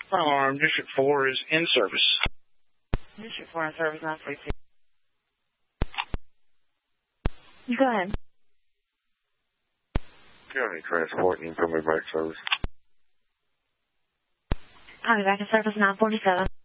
Alarm, District 4 is in service. District 4 in service, 942. Go ahead. County Transport, you can put me back service. I'll be back in service 947.